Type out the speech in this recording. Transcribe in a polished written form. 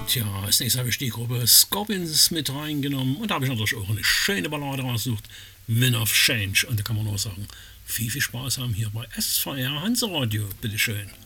Tja, als nächstes habe ich die Gruppe Scorpions mit reingenommen und da habe ich natürlich auch eine schöne Ballade rausgesucht, Wind of Change. Und da kann man nur sagen, viel Spaß haben hier bei SVR Hanseradio. Bitteschön.